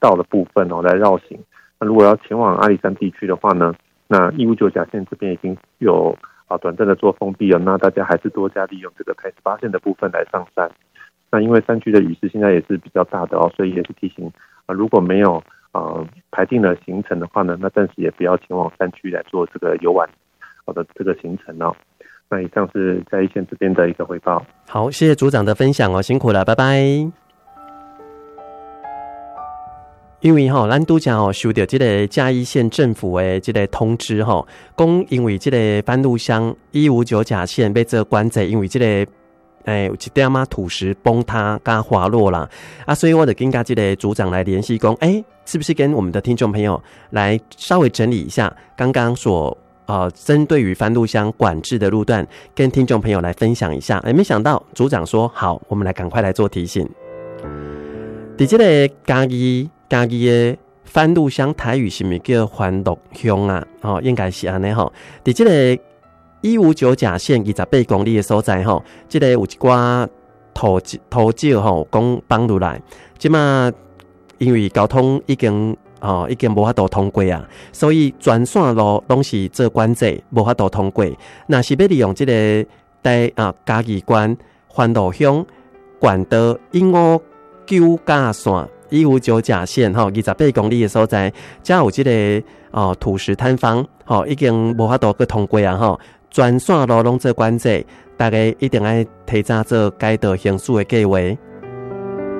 道的部分来绕行。那如果要前往阿里山地区的话呢，那159甲线这边已经有短暂的做封闭了，那大家还是多加利用这个台18线的部分来上山。那因为山区的雨势现在也是比较大的所以也是提醒如果没有排定了行程的话呢，那暂时也不要前往山区来做这个游玩的这个行程那以上是嘉义县这边的一个汇报。 好，谢谢组长的分享辛苦了，拜拜。因为咱拄则收到这个嘉义县政府的这个通知讲因为这个番路乡159甲线要做管制，因为这个有一点土石崩塌加滑落啦所以我就跟这个组长来联系讲是不是跟我们的听众朋友来稍微整理一下刚刚所针对于番路乡管制的路段跟听众朋友来分享一下没想到组长说好，我们来赶快来做提醒。在这个嘉义的番路乡台语是不是叫番路乡应该是这样在这个159甲线28公里的所在这个有一寡土石讲放落来，现在因为交通已经无法度通过所以全线路拢是做管制，无法度通过。那是要利用这个在嘉义县番路乡管道159甲线159甲线28公里的所在，才有这个土石坍方已经无法度去通过全线路拢做管制，大家一定要提早做改道行驶的计划。